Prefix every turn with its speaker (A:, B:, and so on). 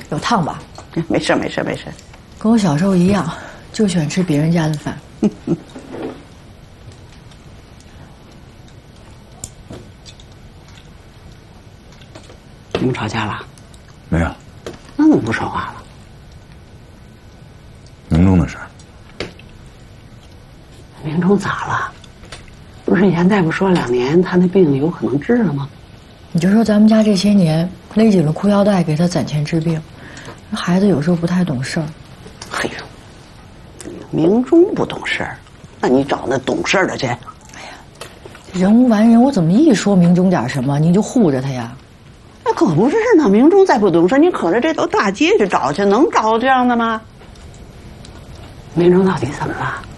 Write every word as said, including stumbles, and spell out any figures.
A: 有烫吧？
B: 没事没事没事。
A: 跟我小时候一样，就喜欢吃别人家的饭。
B: 你们吵架了？
C: 没有。
B: 那怎么不说话了？
C: 明中的事儿。
B: 明中咋了？不是严大夫说两年他那病有可能治了吗？
A: 你就说咱们家这些年勒紧了裤腰带给他攒钱治病，孩子有时候不太懂事儿。
B: 哎呦，明中不懂事儿，那你找那懂事儿的去。哎
A: 呀，人无完人，我怎么一说明中点什么你就护着他呀？
B: 那可不是呢，明中再不懂事，你可着这头大街去找去，能找这样的吗？明中到底怎么了？